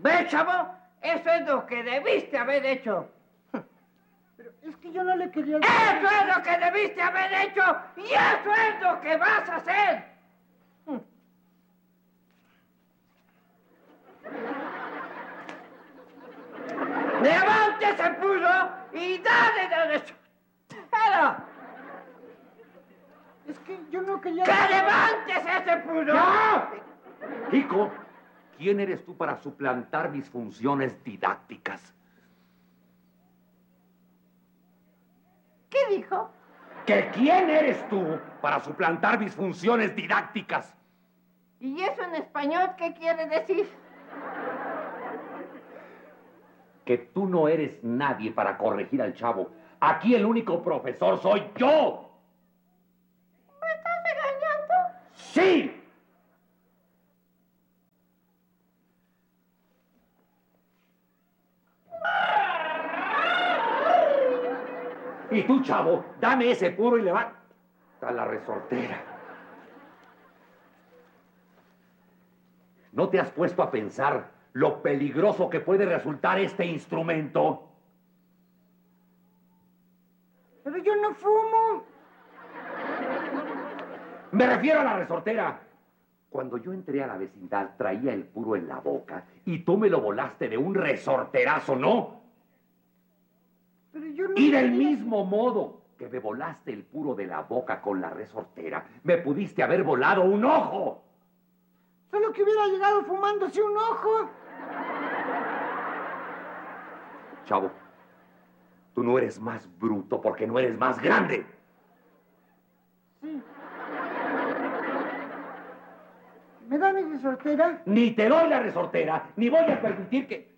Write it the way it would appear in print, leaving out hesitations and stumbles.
¿Ves, chavo? Eso es lo que debiste haber hecho. Pero es que yo no le quería... ¡Eso es lo que debiste haber hecho! ¡Y eso es lo que vas a hacer! ¡Levántese, pudo! ¡Y dale la resortera! Es que yo no quería... ¡Que levantes ese pudo! ¡Ya! Hijo, ¿quién eres tú para suplantar mis funciones didácticas? ¿Qué dijo? ¿Que quién eres tú para suplantar mis funciones didácticas? ¿Y eso en español qué quiere decir? Que tú no eres nadie para corregir al chavo. Aquí el único profesor soy yo. ¿Me estás regañando? ¡Sí! Y tú, chavo, dame ese puro y levanta la resortera. ¿No te has puesto a pensar lo peligroso que puede resultar este instrumento? Pero yo no fumo. Me refiero a la resortera. Cuando yo entré a la vecindad, traía el puro en la boca y tú me lo volaste de un resorterazo, ¿no? Pero yo no... Y del mismo modo que me volaste el puro de la boca con la resortera, me pudiste haber volado un ojo. Solo que hubiera llegado fumándose un ojo. Chavo, tú no eres más bruto porque no eres más grande. Sí. ¿Me da mi resortera? Ni te doy la resortera, ni voy a permitir que...